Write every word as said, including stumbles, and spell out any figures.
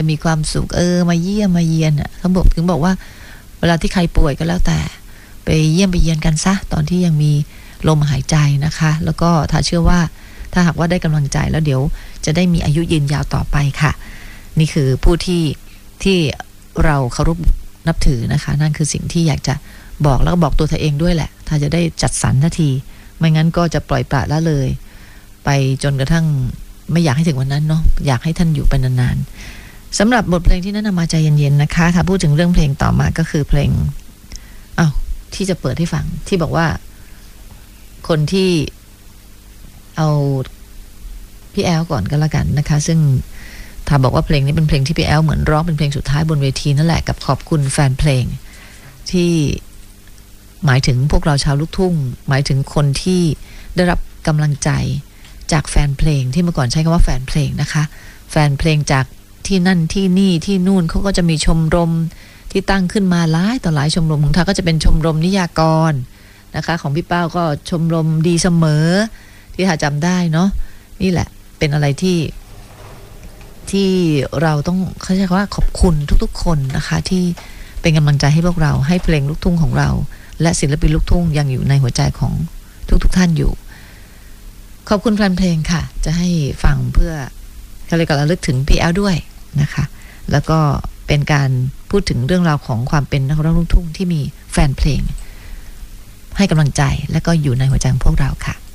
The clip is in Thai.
มีความสุขเออมาเยี่ยมมาเยียนอ่ะเขาบอกถึงบอกว่าเวลาที่ใครป่วยก็แล้วแต่ไปเยี่ยมไปเยียนกันซะตอนที่ยังมีลมหายใจนะคะแล้วก็ถ้าเชื่อว่าถ้าหากว่าได้กำลังใจแล้วเดี๋ยวจะได้มีอายุยืนยาวต่อไปค่ะนี่คือผู้ที่ที่เราเคารพนับถือนะคะนั่นคือสิ่งที่อยากจะบอกแล้วก็บอกตัวเธอเองด้วยแหละถ้าจะได้จัดสรรนาทีไม่งั้นก็จะปล่อยปละละเลยไปจนกระทั่งไม่อยากให้ถึงวันนั้นเนาะอยากให้ท่านอยู่เป็นนานๆสำหรับบทเพลงที่แนะนำมาใจเย็นๆนะคะถ้าพูดถึงเรื่องเพลงต่อมาก็คือเพลงอ้าวที่จะเปิดให้ฟังที่บอกว่าคนที่เอาพี่แอลก่อนก็แล้วกันนะคะซึ่งถ้าบอกว่าเพลงนี้เป็นเพลงที่พี่แอลเหมือนร้องเป็นเพลงสุดท้ายบนเวทีนั่นแหละกับขอบคุณแฟนเพลงที่หมายถึงพวกเราชาวลูกทุ่งหมายถึงคนที่ได้รับกำลังใจจากแฟนเพลงที่เมื่อก่อนใช้คำว่าแฟนเพลงนะคะแฟนเพลงจากที่นั่นที่นี่ที่นู่นเขาก็จะมีชมรมที่ตั้งขึ้นมาหลายต่อหลายชมรมของเธอก็จะเป็นชมรมนิยากรนะคะของพี่เป้าก็ชมรมดีเสมอที่ถ้าจำได้เนาะนี่แหละเป็นอะไรที่ที่เราต้องเขาใช้คำว่าขอบคุณทุกๆคนนะคะที่เป็นกำลังใจให้พวกเราให้เพลงลูกทุ่งของเราและศิลปินลูกทุ่งยังอยู่ในหัวใจของทุกๆท่านอยู่ขอบคุณแฟนเพลงค่ะจะให้ฟังเพื่อเขาเลยก็ระลึกถึงพี่แอลด้วยนะคะแล้วก็เป็นการพูดถึงเรื่องราวของความเป็นนักร้องลูกทุ่งที่มีแฟนเพลงให้กำลังใจและก็อยู่ในหัวใจของพวกเราค่ะ